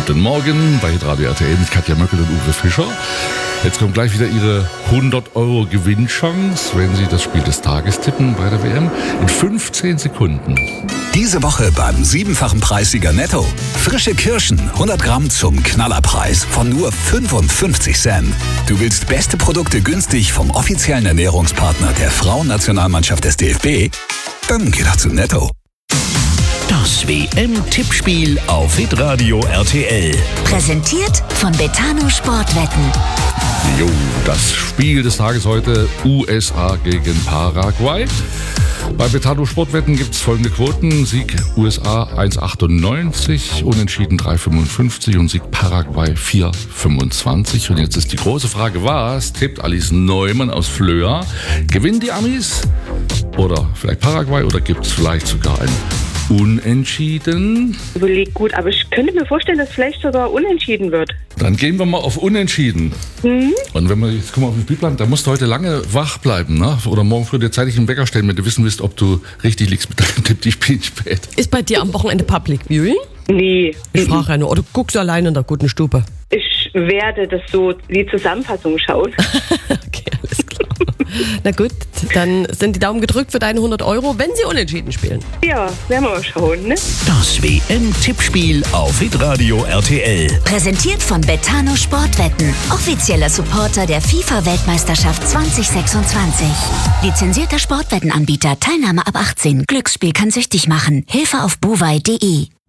Guten Morgen bei Radio RTL mit Katja Möckel und Uwe Fischer. Jetzt kommt gleich wieder Ihre 100€ Gewinnchance, wenn Sie das Spiel des Tages tippen bei der WM, in 15 Sekunden. Diese Woche beim 7-fachen Preissieger Netto. Frische Kirschen, 100 Gramm zum Knallerpreis von nur 55 Cent. Du willst beste Produkte günstig vom offiziellen Ernährungspartner der Frauennationalmannschaft des DFB? Dann geh doch zu Netto. Das WM-Tippspiel auf Hitradio RTL. Präsentiert von Betano Sportwetten. Jo, das Spiel des Tages heute USA gegen Paraguay. Bei Betano Sportwetten gibt es folgende Quoten. Sieg USA 1,98, Unentschieden 3,55 und Sieg Paraguay 4,25. Und jetzt ist die große Frage, was tippt Alice Neumann aus Flöa? Gewinnen die Amis oder vielleicht Paraguay oder gibt es vielleicht sogar ein Unentschieden? Überlegt gut, aber ich könnte mir vorstellen, dass vielleicht sogar unentschieden wird. Dann gehen wir mal auf Unentschieden. Und wenn wir jetzt gucken auf den Spielplan, da musst du heute lange wach bleiben, ne? Oder morgen früh dir zeitig einen Wecker stellen, wenn du wissen willst, ob du richtig liegst mit deinem Tipp, die spielen spät. Ist bei dir am Wochenende Public Viewing? Nee. Ich frage ja nur, oder guckst du allein in der guten Stube? Ich werde das so, die Zusammenfassung schauen. Okay, alles klar. Na gut, dann sind die Daumen gedrückt für deine 100€, wenn sie unentschieden spielen. Ja, werden wir mal schauen, ne? Das WM-Tippspiel auf Hitradio RTL. Präsentiert von Betano Sportwetten. Offizieller Supporter der FIFA-Weltmeisterschaft 2026. Lizenzierter Sportwettenanbieter. Teilnahme ab 18. Glücksspiel kann süchtig machen. Hilfe auf buwei.de.